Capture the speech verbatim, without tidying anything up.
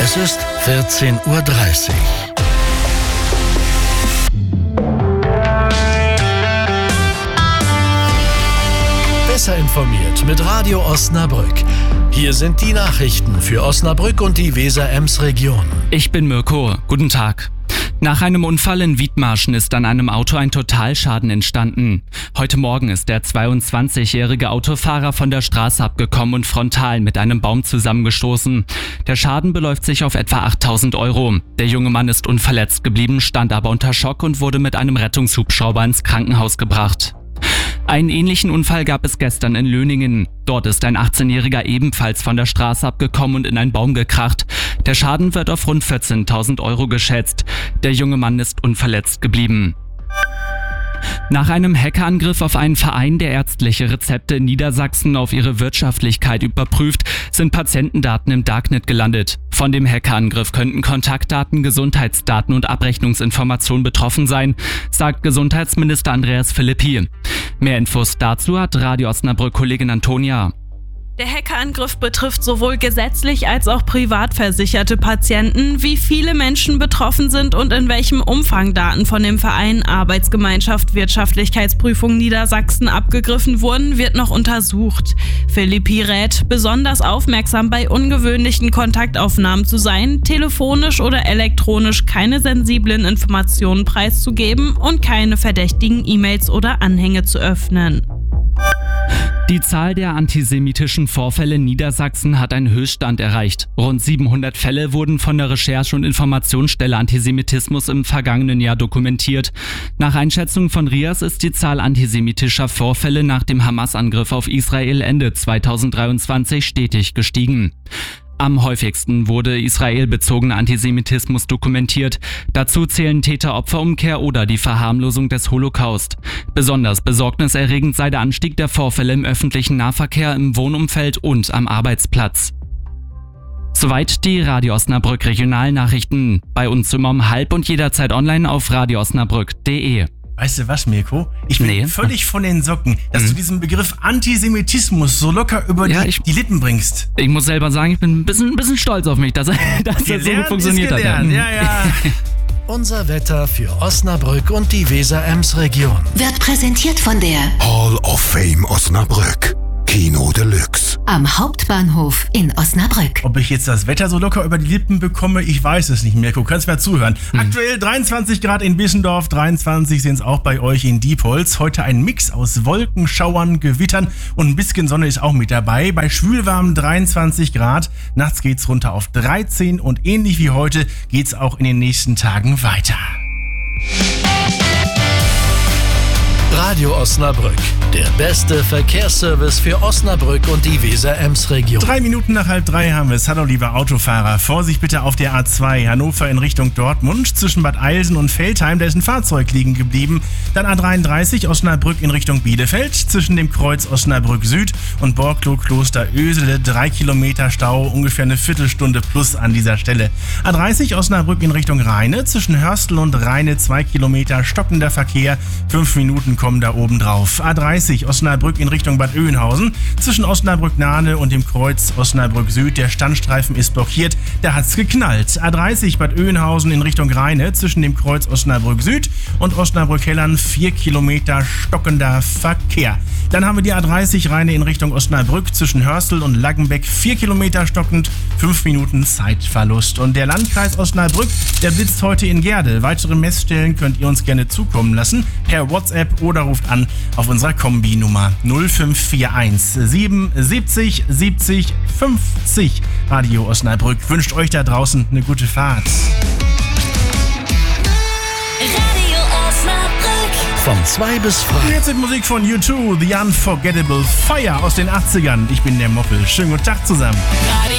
Es ist vierzehn Uhr dreißig. Besser informiert mit Radio Osnabrück. Hier sind die Nachrichten für Osnabrück und die Weser-Ems-Region. Ich bin Mirko. Guten Tag. Nach einem Unfall in Wiedmarschen ist an einem Auto ein Totalschaden entstanden. Heute Morgen ist der zweiundzwanzigjährige Autofahrer von der Straße abgekommen und frontal mit einem Baum zusammengestoßen. Der Schaden beläuft sich auf etwa achttausend Euro. Der junge Mann ist unverletzt geblieben, stand aber unter Schock und wurde mit einem Rettungshubschrauber ins Krankenhaus gebracht. Einen ähnlichen Unfall gab es gestern in Löningen. Dort ist ein achtzehnjähriger ebenfalls von der Straße abgekommen und in einen Baum gekracht. Der Schaden wird auf rund vierzehntausend Euro geschätzt. Der junge Mann ist unverletzt geblieben. Nach einem Hackerangriff auf einen Verein, der ärztliche Rezepte in Niedersachsen auf ihre Wirtschaftlichkeit überprüft, sind Patientendaten im Darknet gelandet. Von dem Hackerangriff könnten Kontaktdaten, Gesundheitsdaten und Abrechnungsinformationen betroffen sein, sagt Gesundheitsminister Andreas Philippi. Mehr Infos dazu hat Radio Osnabrück-Kollegin Antonia. Der Hackerangriff betrifft sowohl gesetzlich als auch privat versicherte Patienten. Wie viele Menschen betroffen sind und in welchem Umfang Daten von dem Verein Arbeitsgemeinschaft Wirtschaftlichkeitsprüfung Niedersachsen abgegriffen wurden, wird noch untersucht. Philippi rät, besonders aufmerksam bei ungewöhnlichen Kontaktaufnahmen zu sein, telefonisch oder elektronisch keine sensiblen Informationen preiszugeben und keine verdächtigen E-Mails oder Anhänge zu öffnen. Die Zahl der antisemitischen Vorfälle in Niedersachsen hat einen Höchststand erreicht. Rund siebenhundert Fälle wurden von der Recherche- und Informationsstelle Antisemitismus im vergangenen Jahr dokumentiert. Nach Einschätzung von R I A S ist die Zahl antisemitischer Vorfälle nach dem Hamas-Angriff auf Israel Ende zweitausenddreiundzwanzig stetig gestiegen. Am häufigsten wurde israelbezogener Antisemitismus dokumentiert. Dazu zählen Täter-Opfer-Umkehr oder die Verharmlosung des Holocaust. Besonders besorgniserregend sei der Anstieg der Vorfälle im öffentlichen Nahverkehr, im Wohnumfeld und am Arbeitsplatz. Soweit die Radio Osnabrück Regionalnachrichten. Bei uns immer um halb und jederzeit online auf radio osnabrück punkt de. Weißt du was, Mirko? Ich bin Nee. völlig von den Socken, dass Mhm. du diesen Begriff Antisemitismus so locker über Ja, die, ich- die Lippen bringst. Ich muss selber sagen, ich bin ein bisschen, ein bisschen stolz auf mich, dass, dass das so gut Gelernt funktioniert ist gelernt. hat. Ja, ja. Unser Wetter für Osnabrück und die Weser-Ems-Region. Wird präsentiert von der Hall of Fame Osnabrück. Kino Deluxe. am Hauptbahnhof in Osnabrück. Ob ich jetzt das Wetter so locker über die Lippen bekomme, ich weiß es nicht, Mirko. Kannst mir zuhören. Hm. Aktuell dreiundzwanzig Grad in Bissendorf, dreiundzwanzig sind es auch bei euch in Diepholz. Heute ein Mix aus Wolken, Schauern, Gewittern und ein bisschen Sonne ist auch mit dabei. Bei schwülwarmen dreiundzwanzig Grad. Nachts geht's runter auf dreizehn und ähnlich wie heute geht's auch in den nächsten Tagen weiter. Radio Osnabrück, der beste Verkehrsservice für Osnabrück und die Weser-Ems-Region. Drei Minuten nach halb drei haben wir es. Hallo, lieber Autofahrer. Vorsicht bitte auf der A zwei, Hannover in Richtung Dortmund. Zwischen Bad Eilsen und Veltheim, da ist ein Fahrzeug liegen geblieben. Dann A dreiunddreißig, Osnabrück in Richtung Bielefeld. Zwischen dem Kreuz Osnabrück Süd und Borklow-Kloster Ösele. Drei Kilometer Stau, ungefähr eine Viertelstunde plus an dieser Stelle. A dreißig, Osnabrück in Richtung Rheine. Zwischen Hörstel und Rheine zwei Kilometer stockender Verkehr. Fünf Minuten kommen da oben drauf. A dreißig, Osnabrück in Richtung Bad Oeynhausen. Zwischen Osnabrück-Nahe und dem Kreuz Osnabrück Süd. Der Standstreifen ist blockiert. Da hat's geknallt. A dreißig, Bad Oeynhausen in Richtung Rheine. Zwischen dem Kreuz Osnabrück Süd und Osnabrück-Hellern vier Kilometer stockender Verkehr. Dann haben wir die A dreißig Rheine in Richtung Osnabrück. Zwischen Hörstel und Laggenbeck vier Kilometer stockend. fünf Minuten Zeitverlust. Und der Landkreis Osnabrück, der blitzt heute in Gerde. Weitere Messstellen könnt ihr uns gerne zukommen lassen. Per WhatsApp oder ruft an auf unserer Kombi-Nummer null fünf vier eins siebenundsiebzig siebzig fünfzig. Radio Osnabrück wünscht euch da draußen eine gute Fahrt. Radio Osnabrück. Von zwei bis Und frei. jetzt mit Musik von U zwei, The Unforgettable Fire aus den achtzigern. Ich bin der Moppel. Schönen guten Tag zusammen.